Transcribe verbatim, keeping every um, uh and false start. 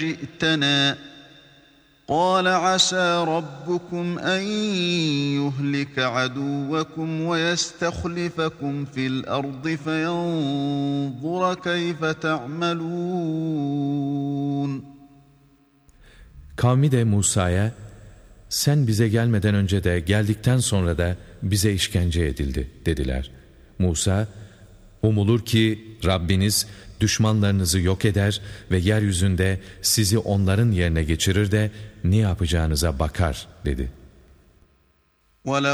جئتنا قال عسى ربكم أن يهلك عدوكم ويستخلفكم في الأرض فينظر كيف تعملون. Kavmi de Musa'ya, sen bize gelmeden önce de geldikten sonra da bize işkence edildi dediler. Musa, umulur ki Rabbiniz düşmanlarınızı yok eder ve yeryüzünde sizi onların yerine geçirir de ne yapacağınıza bakar dedi.